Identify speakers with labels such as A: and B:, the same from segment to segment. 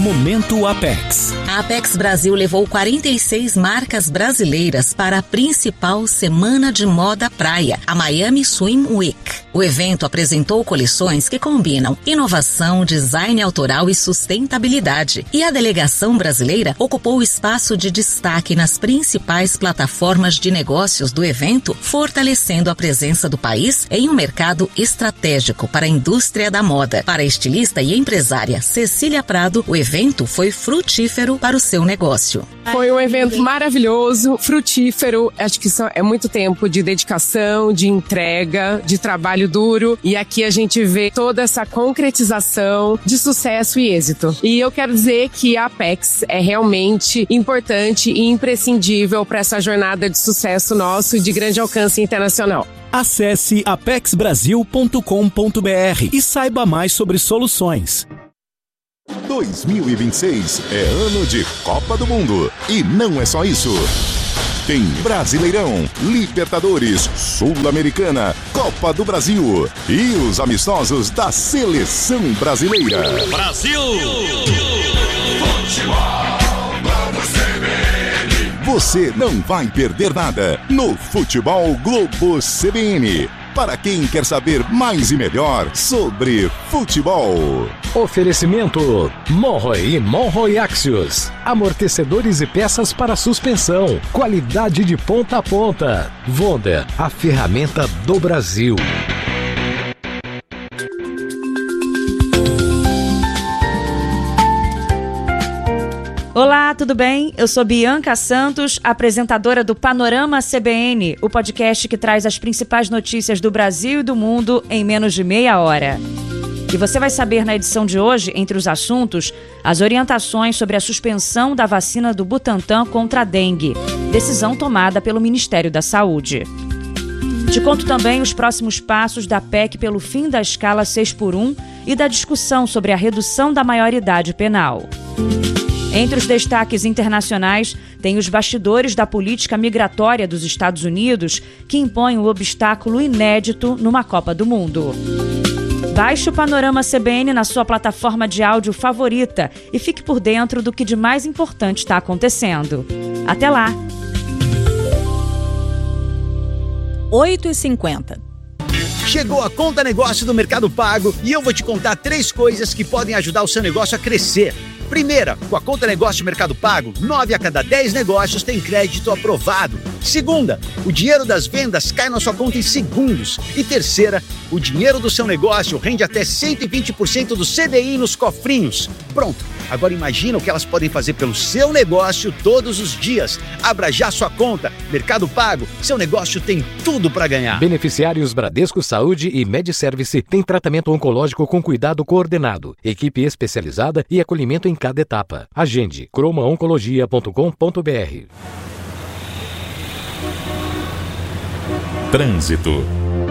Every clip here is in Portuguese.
A: Momento Apex.
B: A Apex Brasil levou 46 marcas brasileiras para a principal semana de moda praia, a Miami Swim Week. O evento apresentou coleções que combinam inovação, design autoral e sustentabilidade. E a delegação brasileira ocupou espaço de destaque nas principais plataformas de negócios do evento, fortalecendo a presença do país em um mercado estratégico para a indústria da moda. Para a estilista e empresária Cecília Prado, o evento foi frutífero para o seu negócio.
C: Foi um evento maravilhoso, frutífero. Acho que é muito tempo de dedicação, de entrega, de trabalho duro. E aqui a gente vê toda essa concretização de sucesso e êxito. E eu quero dizer que a Apex é realmente importante e imprescindível para essa jornada de sucesso nosso e de grande alcance internacional.
A: Acesse apexbrasil.com.br e saiba mais sobre soluções.
D: 2026 é ano de Copa do Mundo. E não é só isso. Tem Brasileirão, Libertadores, Sul-Americana, Copa do Brasil e os amistosos da Seleção Brasileira.
E: Brasil!
D: Você não vai perder nada no Futebol Globo CBN. Para quem quer saber mais e melhor sobre futebol.
F: Oferecimento Monroe e Monroe Axios. Amortecedores e peças para suspensão. Qualidade de ponta a ponta. Wonder, a ferramenta do Brasil.
G: Olá, tudo bem? Eu sou Bianca Santos, apresentadora do Panorama CBN, o podcast que traz as principais notícias do Brasil e do mundo em menos de meia hora. E você vai saber na edição de hoje, entre os assuntos, as orientações sobre a suspensão da vacina do Butantan contra a dengue, decisão tomada pelo Ministério da Saúde. Te conto também os próximos passos da PEC pelo fim da escala 6x1 e da discussão sobre a redução da maioridade penal. Entre os destaques internacionais, tem os bastidores da política migratória dos Estados Unidos, que impõe um obstáculo inédito numa Copa do Mundo. Baixe o Panorama CBN na sua plataforma de áudio favorita e fique por dentro do que de mais importante está acontecendo. Até lá!
B: 8h50.
H: Chegou a Conta Negócio do Mercado Pago e eu vou te contar 3 coisas que podem ajudar o seu negócio a crescer. Primeira, com a Conta Negócio Mercado Pago, 9 a cada 10 negócios tem crédito aprovado. Segunda, o dinheiro das vendas cai na sua conta em segundos. E terceira, o dinheiro do seu negócio rende até 120% do CDI nos cofrinhos. Pronto, agora imagina o que elas podem fazer pelo seu negócio todos os dias. Abra já sua conta. Mercado Pago, seu negócio tem tudo para ganhar.
F: Beneficiários Bradesco Saúde e MediService têm tratamento oncológico com cuidado coordenado, equipe especializada e acolhimento em cada etapa. Agende cromaoncologia.com.br.
I: Trânsito.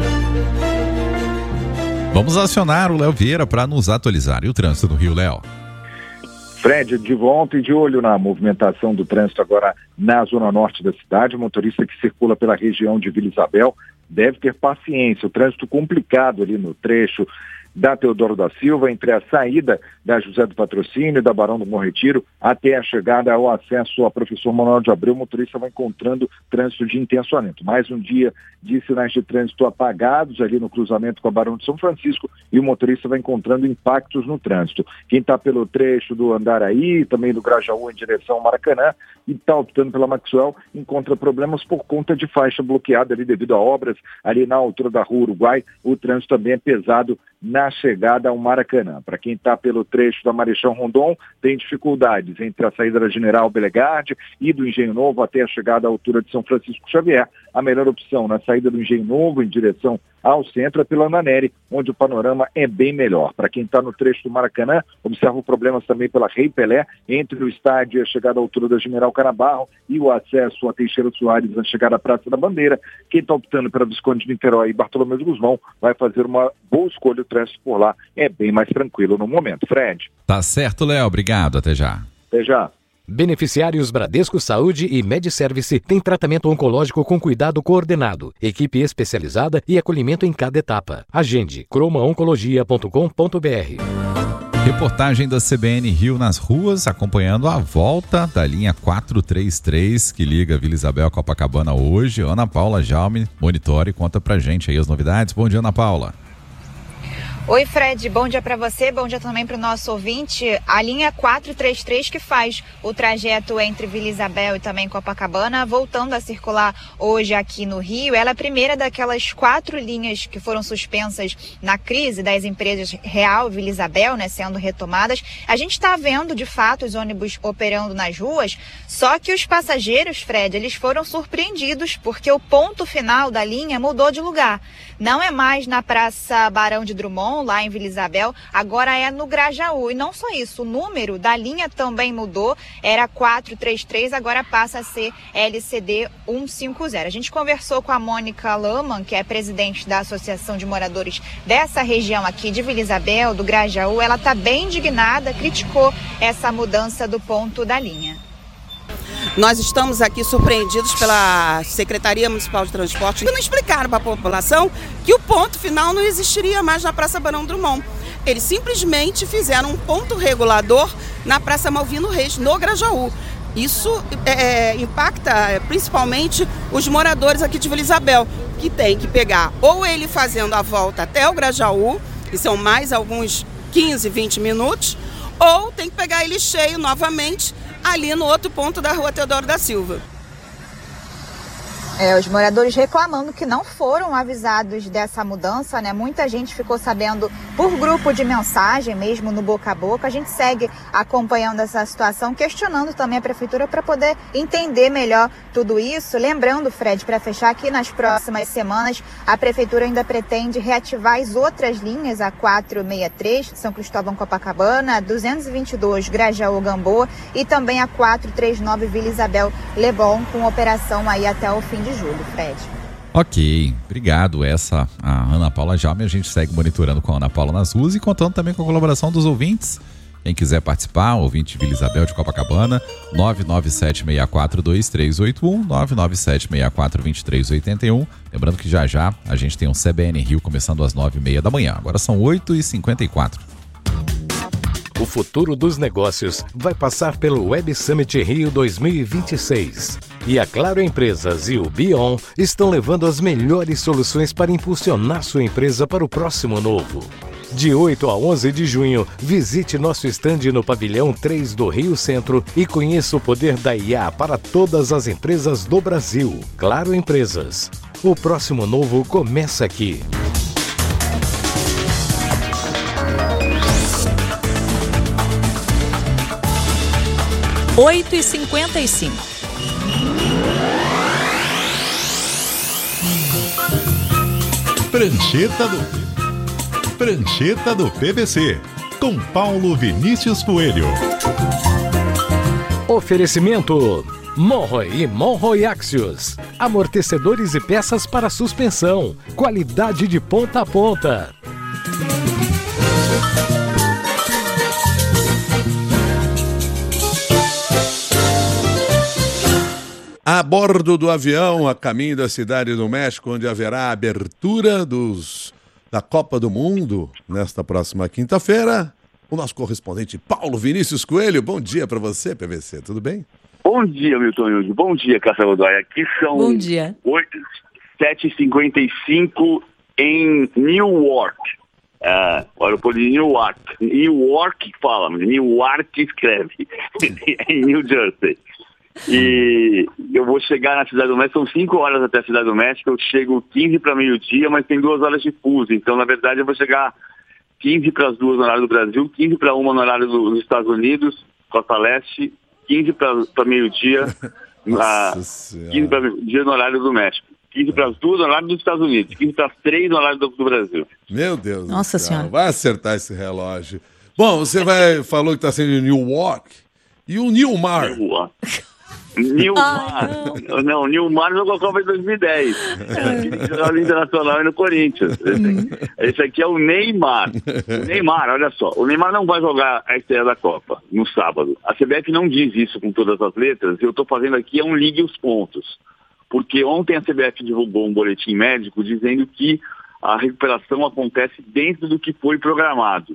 I: Vamos acionar o Léo Vieira para nos atualizar. E o trânsito no Rio, Léo?
J: Fred, de volta e de olho na movimentação do trânsito agora na zona norte da cidade. O motorista que circula pela região de Vila Isabel deve ter paciência. O trânsito complicado ali no trecho da Teodoro da Silva, entre a saída da José do Patrocínio e da Barão do Bom Retiro até a chegada ao acesso a Professor Manuel de Abreu, o motorista vai encontrando trânsito de intencionamento. Mais um dia de sinais de trânsito apagados ali no cruzamento com a Barão de São Francisco e o motorista vai encontrando impactos no trânsito. Quem está pelo trecho do Andaraí, também do Grajaú em direção ao Maracanã e está optando pela Maxwell, encontra problemas por conta de faixa bloqueada ali devido a obras ali na altura da Rua Uruguai. O trânsito também é pesado na chegada ao Maracanã. Para quem está pelo trecho da Marechal Rondon, tem dificuldades entre a saída da General Belegarde e do Engenho Novo até a chegada à altura de São Francisco Xavier. A melhor opção na saída do Engenho Novo em direção ao centro é pela Ananeri, onde o panorama é bem melhor. Para quem está no trecho do Maracanã, observa problemas também pela Rei Pelé, entre o estádio e a chegada à altura da General Canabarro e o acesso a Teixeira Soares na chegada à Praça da Bandeira. Quem está optando pela Visconde de Niterói e Bartolomeu de Guzmão vai fazer uma boa escolha. O trânsito por lá é bem mais tranquilo no momento. Fred.
I: Tá certo, Léo. Obrigado. Até já.
J: Até já.
F: Beneficiários Bradesco Saúde e MediService têm tratamento oncológico com cuidado coordenado, equipe especializada e acolhimento em cada etapa. Agende cromaoncologia.com.br.
I: Reportagem da CBN Rio nas ruas, acompanhando a volta da linha 433, que liga Vila Isabel a Copacabana hoje. Ana Paula Jaume monitora e conta pra gente aí as novidades. Bom dia, Ana Paula.
E: Oi, Fred, bom dia para você, bom dia também para o nosso ouvinte. A linha 433, que faz o trajeto entre Vila Isabel e também Copacabana, voltando a circular hoje aqui no Rio, ela é a primeira daquelas 4 linhas que foram suspensas na crise das empresas Real e Vila Isabel, né, sendo retomadas. A gente está vendo, de fato, os ônibus operando nas ruas, só que os passageiros, Fred, eles foram surpreendidos porque o ponto final da linha mudou de lugar. Não é mais na Praça Barão de Drummond, lá em Vila Isabel, agora é no Grajaú. E não só isso, o número da linha também mudou, era 433, agora passa a ser LCD 150. A gente conversou com a Mônica Laman, que é presidente da Associação de Moradores dessa região aqui de Vila Isabel, do Grajaú. Ela está bem indignada, criticou essa mudança do ponto da linha.
K: Nós estamos aqui surpreendidos pela Secretaria Municipal de Transporte, que não explicaram para a população que o ponto final não existiria mais na Praça Barão Drummond. Eles simplesmente fizeram um ponto regulador na Praça Malvino Reis, no Grajaú. Isso impacta principalmente os moradores aqui de Vila Isabel, que tem que pegar ou ele fazendo a volta até o Grajaú, que são mais alguns 15, 20 minutos, ou tem que pegar ele cheio novamente ali no outro ponto da Rua Teodoro da Silva.
E: Os moradores reclamando que não foram avisados dessa mudança, né? Muita gente ficou sabendo por grupo de mensagem, mesmo no boca a boca. A gente segue acompanhando essa situação, questionando também a prefeitura para poder entender melhor tudo isso. Lembrando, Fred, para fechar aqui, nas próximas semanas, a prefeitura ainda pretende reativar as outras linhas, a 463, São Cristóvão Copacabana, a 222 Grajaú Gamboa e também a 439 Vila Isabel Leblon, com operação aí até o fim de julho, Fred.
I: Ok, obrigado. Essa, a Ana Paula Jaume, a gente segue monitorando com a Ana Paula nas ruas e contando também com a colaboração dos ouvintes. Quem quiser participar, ouvinte de Vila Isabel de Copacabana, 997642381, 997642381. Lembrando que já a gente tem um CBN Rio começando às 9h30 da manhã. Agora são 8h54.
F: O futuro dos negócios vai passar pelo Web Summit Rio 2026. E a Claro Empresas e o Bion estão levando as melhores soluções para impulsionar sua empresa para o próximo novo. De 8 a 11 de junho, visite nosso estande no Pavilhão 3 do Rio Centro e conheça o poder da IA para todas as empresas do Brasil. Claro Empresas. O próximo novo começa aqui.
G: Oito e 55.
L: Prancheta do PVC, com Paulo Vinícius Coelho.
F: Oferecimento Monroe e Monroe Axios. Amortecedores e peças para suspensão. Qualidade de ponta a ponta.
M: A bordo do avião, a caminho da Cidade do México, onde haverá a abertura da Copa do Mundo, nesta próxima quinta-feira, o nosso correspondente Paulo Vinícius Coelho. Bom dia para você, PVC, tudo bem?
N: Bom dia, Milton Hilde. Bom dia, Cássia Godoy. Aqui são 7h55 em Newark. O aeroporto de Newark. Newark fala, mas Newark escreve. Em New Jersey. E eu vou chegar na Cidade do México, são 5 horas até a Cidade do México, eu chego 15 para meio-dia, mas tem 2 horas de fuso, então na verdade eu vou chegar 15 para as 2 no horário do Brasil, 15 para 1 no horário dos Estados Unidos, Costa Leste, 15 para meio-dia, 15 para meio-dia no horário do México, 15 para as 2 no horário dos Estados Unidos, 15 para as 3 no horário do Brasil.
M: Meu Deus.
G: Nossa Senhora.
M: Vai acertar esse relógio. Bom, você falou que está sendo em Newark, e o Nilmar?
N: Nilmar. Não, Nilmar jogou a Copa de 2010. Jogou no Internacional e no Corinthians. Esse aqui é o Neymar. O Neymar, olha só. O Neymar não vai jogar a estreia da Copa no sábado. A CBF não diz isso com todas as letras. Eu estou fazendo aqui um ligue os pontos. Porque ontem a CBF divulgou um boletim médico dizendo que a recuperação acontece dentro do que foi programado.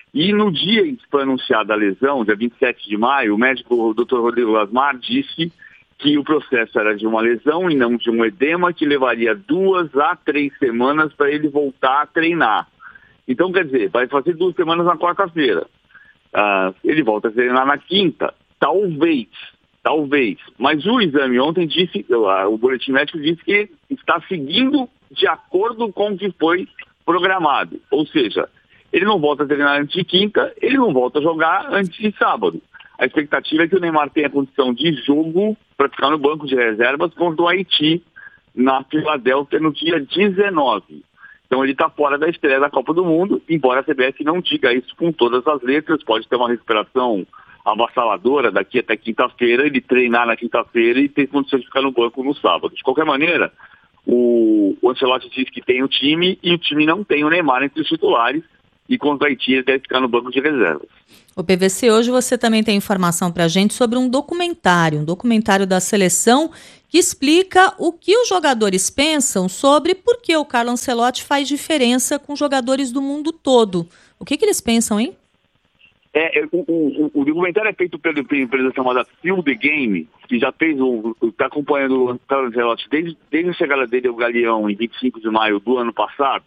N: E no dia em que foi anunciada a lesão, dia 27 de maio, o médico, o Dr. Rodrigo Lasmar, disse que o processo era de uma lesão e não de um edema, que levaria 2 a 3 semanas para ele voltar a treinar. Então, quer dizer, vai fazer 2 semanas na quarta-feira. Ele volta a treinar na quinta. Talvez. Mas o exame ontem disse, o boletim médico disse que está seguindo de acordo com o que foi programado. Ou seja, ele não volta a treinar antes de quinta, ele não volta a jogar antes de sábado. A expectativa é que o Neymar tenha condição de jogo para ficar no banco de reservas contra o Haiti na Filadélfia no dia 19. Então ele está fora da estreia da Copa do Mundo, embora a CBF não diga isso com todas as letras, pode ter uma recuperação avassaladora daqui até quinta-feira, ele treinar na quinta-feira e ter condições de ficar no banco no sábado. De qualquer maneira, o Ancelotti diz que tem o time e o time não tem o Neymar entre os titulares e contra o Haiti ele deve ficar no banco de reservas.
O: O PVC, hoje você também tem informação para a gente sobre um documentário da seleção que explica o que os jogadores pensam sobre por que o Carlo Ancelotti faz diferença com jogadores do mundo todo. O que eles pensam, hein?
N: O documentário é feito pela empresa chamada Field the Game, que já fez está acompanhando o Carlo Ancelotti desde a chegada dele ao Galeão em 25 de maio do ano passado.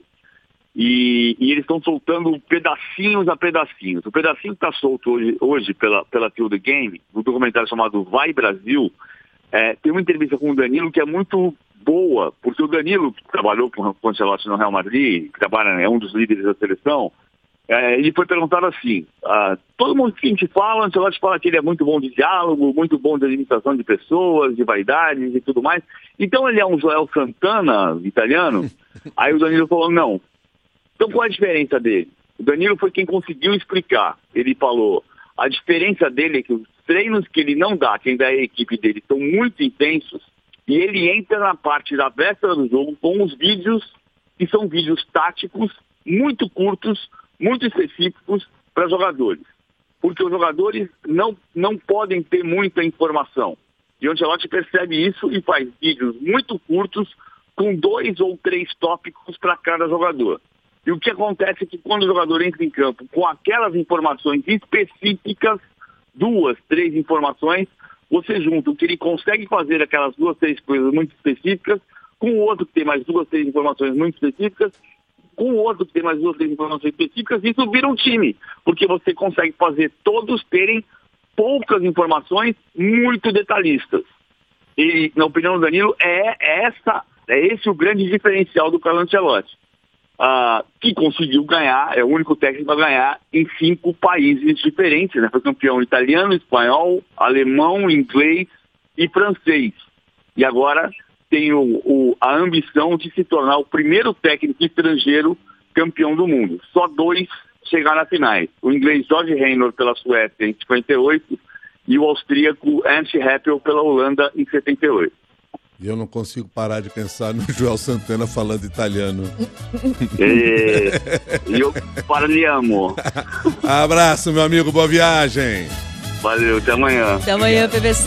N: E eles estão soltando pedacinhos a pedacinhos. O pedacinho que está solto hoje pela Field the Game, no documentário chamado Vai Brasil, tem uma entrevista com o Danilo que é muito boa, porque o Danilo, que trabalhou com o Ancelotti no Real Madrid, que é um dos líderes da seleção, ele foi perguntado assim, todo mundo que a gente fala, o Ancelotti fala que ele é muito bom de diálogo, muito bom de administração de pessoas, de vaidades e tudo mais. Então ele é um Joel Santana italiano? Aí o Danilo falou, não. Então qual é a diferença dele? O Danilo foi quem conseguiu explicar. Ele falou, a diferença dele é que os treinos que ele não dá, quem dá a equipe dele, são muito intensos, e ele entra na parte da véspera do jogo com os vídeos, que são vídeos táticos, muito curtos, muito específicos para jogadores. Porque os jogadores não podem ter muita informação. E o Ancelotti percebe isso e faz vídeos muito curtos com 2 ou 3 tópicos para cada jogador. E o que acontece é que quando o jogador entra em campo com aquelas informações específicas, 2, 3 informações, você junta o que ele consegue fazer aquelas 2, 3 coisas muito específicas com o outro que tem mais 2, 3 informações muito específicas, com o outro que tem mais 2, 3 informações específicas, isso vira um time, porque você consegue fazer todos terem poucas informações muito detalhistas. E, na opinião do Danilo, é esse o grande diferencial do Carlo Ancelotti, que conseguiu ganhar, é o único técnico a ganhar em 5 países diferentes, né? Foi campeão italiano, espanhol, alemão, inglês e francês. E agora tem a ambição de se tornar o primeiro técnico estrangeiro campeão do mundo. Só 2 chegaram a finais. O inglês George Reynor pela Suécia em 58 e o austríaco Ernst Happel pela Holanda em 78.
M: E eu não consigo parar de pensar no Joel Santana falando italiano.
N: Eu parliamo.
M: Abraço, meu amigo, boa viagem.
N: Valeu, até amanhã.
O: Até amanhã, PVC.